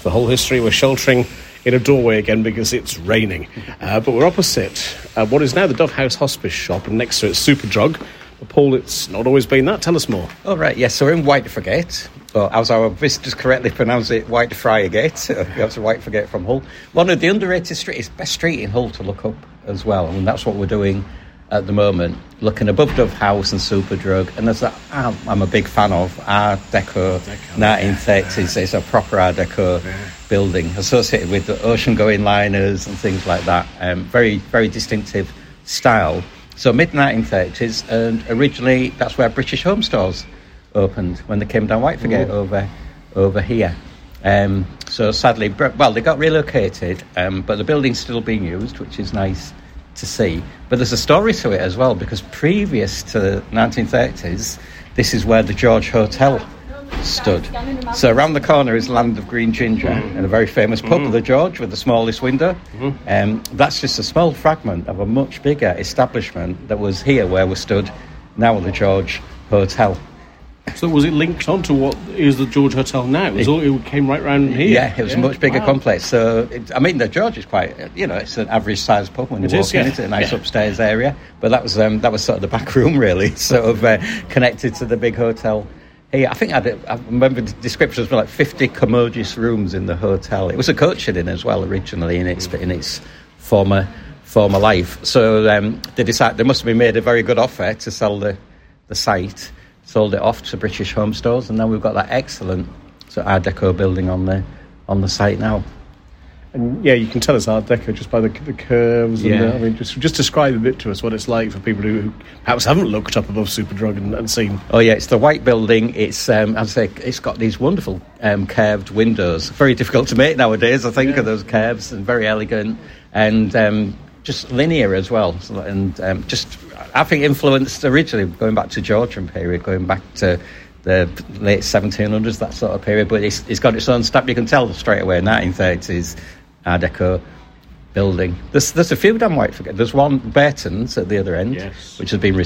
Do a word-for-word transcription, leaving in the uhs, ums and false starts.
the whole history. We're sheltering in a doorway again because it's raining. Uh, but we're opposite uh, what is now the Dove House Hospice shop, and next to it's Superdrug. But Paul, it's not always been that. Tell us more. Oh, right, yes, so we're in Whiteford, or as our visitors correctly pronounce it, Whitefriargate. You have to Whiteford from Hull. One of the underrated streets, it's the best street in Hull to look up as well, and that's what we're doing at the moment, looking above Dove House and Superdrug. And there's a, I'm a big fan of Art Deco, Deco nineteen thirties. Yeah. It's a proper Art Deco yeah. building associated with the ocean-going liners and things like that. Um, very, very distinctive style. So mid nineteen thirties, and originally that's where British Home Stores opened when they came down Whiteford over over here. Um, so sadly, well, they got relocated, um, but the building's still being used, which is nice to see. But there's a story to it as well, because previous to the nineteen thirties, this is where the George Hotel stood. So around the corner is Land of Green Ginger, mm. and a very famous pub, mm. the George, with the smallest window. Mm. Um, that's just a small fragment of a much bigger establishment that was here where we stood, now the George Hotel. So was it linked on to what is the George Hotel now? It, was all, it came right round here? Yeah, it was yeah. a much bigger wow. complex. So, it, I mean, the George is quite, you know, it's an average-sized pub when you it walk is, yeah. in. It's a nice yeah. upstairs area. But that was um, that was sort of the back room, really, sort of uh, connected to the big hotel here. I think I, did, I remember the descriptions were like fifty commodious rooms in the hotel. It was a coaching inn as well, originally, in its, in its former former life. So um, they decided they must have been made a very good offer to sell the, the site. Sold it off to British Home Stores, and now we've got that excellent sort of Art Deco building on the on the site now. And yeah, you can tell it's Art Deco just by the, the curves. Yeah. And the, I mean, just just describe a bit to us what it's like for people who, who perhaps haven't looked up above Superdrug and, and seen. Oh yeah, it's the white building. It's um, I'd say it's got these wonderful um, curved windows. Very difficult to make nowadays, I think, yeah. of those curves, and very elegant and um, just linear as well. So, and um, just. I think influenced originally going back to Georgian period, going back to the late seventeen hundreds, that sort of period. But it's, it's got its own stamp. You can tell straight away, nineteen thirties Art Deco building. There's there's a few down Whiteford. There's one Burton's at the other end, yes. which has been